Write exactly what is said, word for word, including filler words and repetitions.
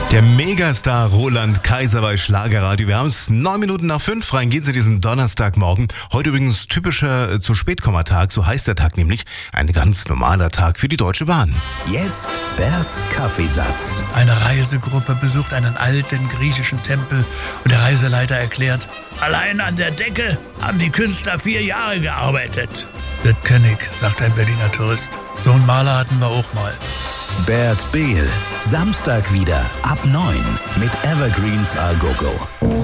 Der Megastar Roland Kaiser bei Schlagerradio. Wir haben es neun Minuten nach fünf. Rein geht's in diesen Donnerstagmorgen. Heute übrigens typischer äh, zu Spätkommatag. So heißt der Tag nämlich. Ein ganz normaler Tag für die Deutsche Bahn. Jetzt Berts Kaffeesatz. Eine Reisegruppe besucht einen alten griechischen Tempel und der Reiseleiter erklärt: Allein an der Decke haben die Künstler vier Jahre gearbeitet. Das kenn ich, sagt ein Berliner Tourist. So einen Maler hatten wir auch mal. Bert Behl. Samstag wieder ab neun mit Evergreens A Go Go.